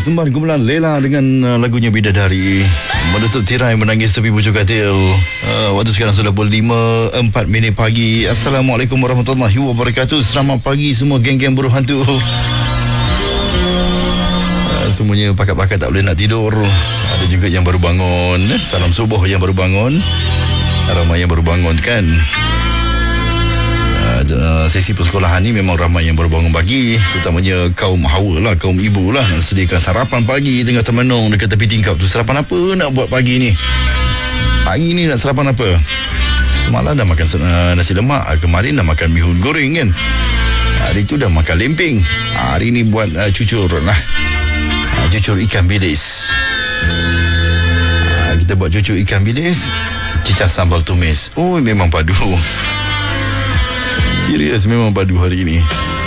Persembahan kumpulan Lela dengan lagunya Bidadari. Menutup tirai menangis tepi pucuk katil. Waktu sekarang sudah pukul 5:04 pagi. Assalamualaikum warahmatullahi wabarakatuh. Selamat pagi semua geng-geng buruh hantu. Semuanya pakat-pakat tak boleh nak tidur. Ada juga yang baru bangun. Salam subuh yang baru bangun. Ramai yang baru bangun kan. Sesi persekolahan ni memang ramai yang baru bangun pagi, terutamanya kaum hawa lah, kaum ibu lah, nak sediakan sarapan pagi tengah termenung dekat tepi tingkap tu. Sarapan apa nak buat pagi ni? Pagi ni nak sarapan apa? Semalam dah makan nasi lemak, kemarin dah makan mihun goreng kan, hari tu dah makan lempeng, hari ni buat cucur lah, cucur ikan bilis. Kita buat cucur ikan bilis, cicah sambal tumis. Oh, memang padu. Serius, memang padu hari ini.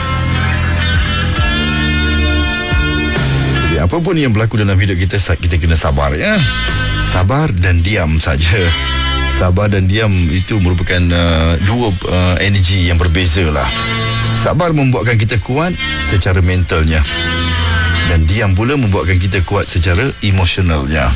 Jadi apa pun yang berlaku dalam hidup kita, kita kena sabar ya. Sabar dan diam saja. Sabar dan diam itu merupakan dua energi yang berbeza lah. Sabar membuatkan kita kuat secara mentalnya, dan diam pula membuatkan kita kuat secara emosionalnya.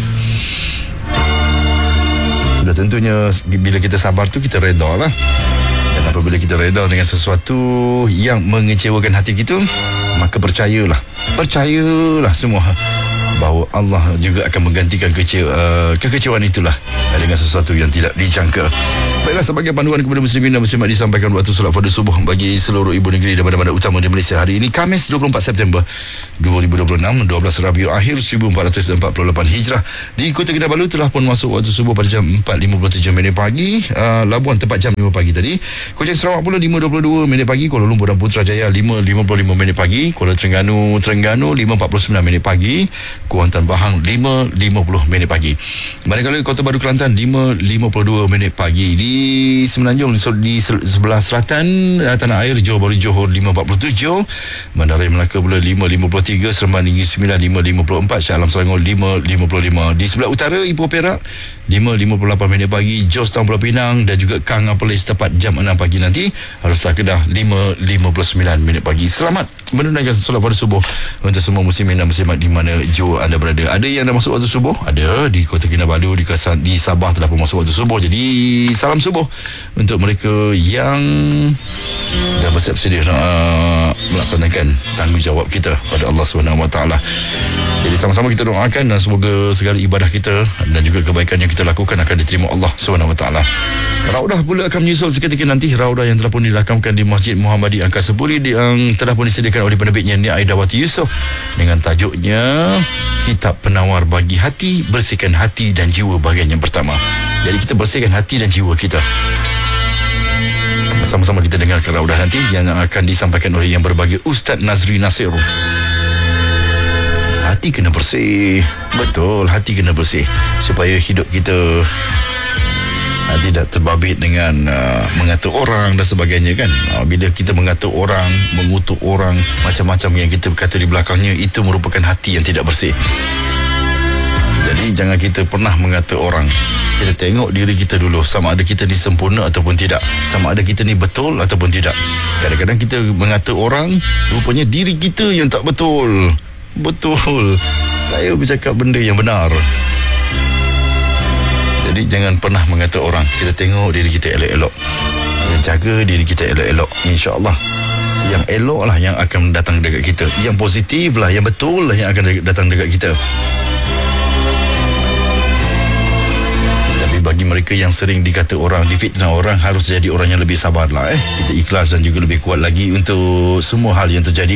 Sudah tentunya bila kita sabar tu kita reda lah. Dan apabila kita reda dengan sesuatu yang mengecewakan hati kita, maka percayalah semua bahawa Allah juga akan menggantikan kekecewaan itulah dengan sesuatu yang tidak dijangka. Baiklah, sebagai panduan kepada muslimin dan muslimat disampaikan waktu solat fardu subuh bagi seluruh ibu negeri dan bandar-bandar utama di Malaysia hari ini, Khamis 24 September 2026, 12 Rabiul Akhir 1448 Hijrah. Di Kota Kinabalu telah pun masuk waktu subuh pada jam 4.57 pagi. Labuan tepat jam 5 pagi tadi. Kuching Sarawak pula 5.22 pagi. Kuala Lumpur dan Putrajaya 5.55 pagi. Kuala Terengganu 5.49 pagi. Kuantan Bahang 5.50 pagi. Manakala Kota Baru Kelantan 5.52 pagi. Di Semenanjung di sebelah selatan tanah air, Johor Bahru Johor 5.47, Bandaraya Melaka pula 5.53, Seremban Negeri Sembilan 5.54, Shah Alam Selangor 5.55. Di sebelah utara Ipoh Perak 5.58 pagi, Jos Pulau Pinang dan juga Kang Perlis tepat jam 6 pagi nanti. Haruslah Kedah 5.59 pagi. Selamat menunaikan solat fardu subuh untuk semua muslimin dan muslimat di mana jua anda berada. Ada yang dah masuk waktu subuh, ada di Kota Kinabalu, di Sabah telah pun masuk waktu subuh. Jadi salam subuh untuk mereka yang dah bersiap sedia nak melaksanakan tanggungjawab kita pada Allah SWT. Jadi sama-sama kita doakan dan semoga segala ibadah kita dan juga kebaikan yang kita lakukan akan diterima Allah SWT. Raudah pula akan menyusul seketika nanti. Raudah yang telah pun dirakamkan di Masjid Muhammadi Angkasa Sepuri yang telah pun disediakan oleh penerbitnya Nia Aidawati Yusof dengan tajuknya Kitab Penawar Bagi Hati, Bersihkan Hati dan Jiwa bahagian yang pertama. Jadi kita bersihkan hati dan jiwa kita. Sama-sama kita dengarkan raudah nanti yang akan disampaikan oleh yang berbahagia Ustaz Nazri Nasir. Hati kena bersih. Betul, hati kena bersih supaya hidup kita tidak terbabit dengan mengata orang dan sebagainya kan. Bila kita mengata orang, mengutuk orang, macam-macam yang kita berkata di belakangnya, itu merupakan hati yang tidak bersih. Jadi jangan kita pernah mengata orang. Kita tengok diri kita dulu, sama ada kita ni sempurna ataupun tidak, sama ada kita ni betul ataupun tidak. Kadang-kadang kita mengata orang, rupanya diri kita yang tak betul. Betul, saya bercakap benda yang benar. Jadi jangan pernah mengata orang. Kita tengok diri kita elok-elok, kita jaga diri kita elok-elok. InsyaAllah yang elok lah yang akan datang dekat kita, yang positif lah, yang betul lah yang akan datang dekat kita. Bagi mereka yang sering dikata orang, difitnah orang, harus jadi orang yang lebih sabar lah. Kita ikhlas dan juga lebih kuat lagi untuk semua hal yang terjadi.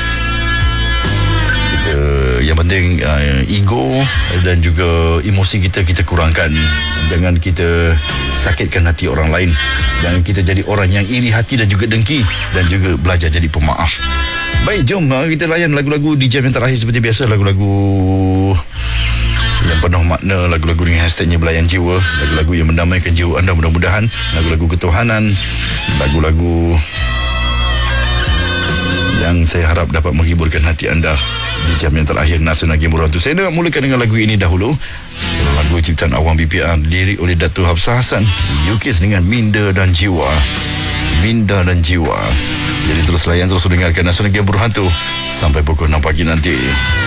Kita, yang penting ego dan juga emosi kita kurangkan. Jangan kita sakitkan hati orang lain. Jangan kita jadi orang yang iri hati dan juga dengki, dan juga belajar jadi pemaaf. Baik, jom kita layan lagu-lagu di jam yang terakhir seperti biasa. Lagu-lagu yang penuh makna, lagu-lagu dengan hashtagnya Belayan Jiwa, lagu-lagu yang mendamaikan jiwa anda mudah-mudahan, lagu-lagu ketuhanan, lagu-lagu yang saya harap dapat menghiburkan hati anda di jam yang terakhir Nasional Game Buruh Hantu. Saya nak mulakan dengan lagu ini dahulu. Lagu ciptaan Awang BPR, lirik oleh Datuk Hafsah Hassan, Yukis dengan Minda dan Jiwa. Minda dan Jiwa. Jadi terus layan, terus dengarkan Nasional Game Buruh Hantu sampai pukul 6 pagi nanti.